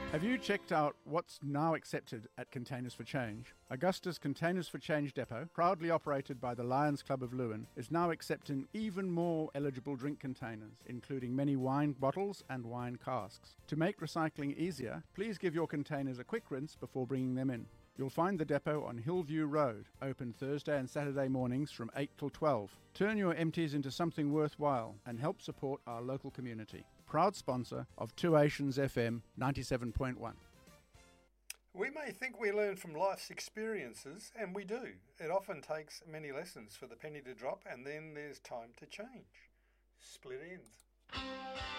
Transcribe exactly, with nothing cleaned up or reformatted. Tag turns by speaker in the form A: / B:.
A: Have you checked out what's now accepted at Containers for Change? Augusta's Containers for Change depot, proudly operated by the Lions Club of Lewin, is now accepting even more eligible drink containers, including many wine bottles and wine casks. To make recycling easier, please give your containers a quick rinse before bringing them in. You'll find the depot on Hillview Road, open Thursday and Saturday mornings from eight till twelve. Turn your empties into something worthwhile and help support our local community. Proud sponsor of Two Oceans F M ninety-seven point one.
B: We may think we learn from life's experiences, and we do. It often takes many lessons for the penny to drop, and then there's time to change. Split ends.